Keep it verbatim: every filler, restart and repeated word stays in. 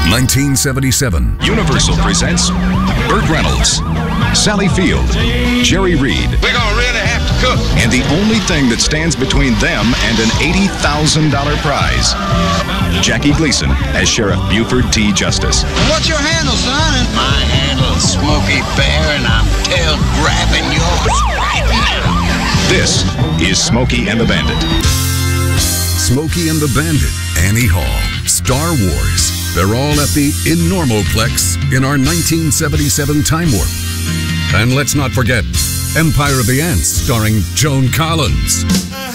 nineteen seventy-seven. Universal presents Burt Reynolds, Sally Field, Jerry Reed. We're gonna really have to cook. And the only thing that stands between them and an eighty thousand dollars prize, Jackie Gleason as Sheriff Buford T. Justice. What's your handle, son? My handle's Smokey Bear, and I'm tail grabbing yours right now. This is Smokey and the Bandit. Smokey and the Bandit, Annie Hall, Star Wars. They're all at the Enormoplex in our nineteen seventy-seven Time Warp. And let's not forget Empire of the Ants, starring Joan Collins.